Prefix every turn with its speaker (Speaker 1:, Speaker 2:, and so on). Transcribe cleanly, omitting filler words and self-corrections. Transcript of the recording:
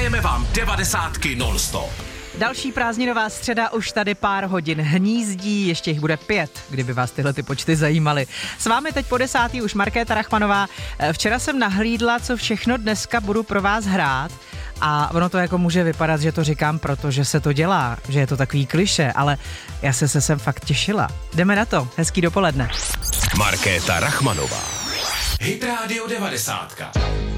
Speaker 1: Hrajeme vám 90 non-stop.
Speaker 2: Další prázdninová středa už tady pár hodin hnízdí, ještě jich bude 5, kdyby vás tyhle ty počty zajímaly. S vámi teď po 10. už Markéta Rachmanová. Včera jsem nahlídla, co všechno dneska budu pro vás hrát. A ono to jako může vypadat, že to říkám, protože se to dělá, že je to takový klišé, ale já se sem fakt těšila. Jdeme na to, hezký dopoledne.
Speaker 1: Markéta Rachmanová. Hit Radio 90.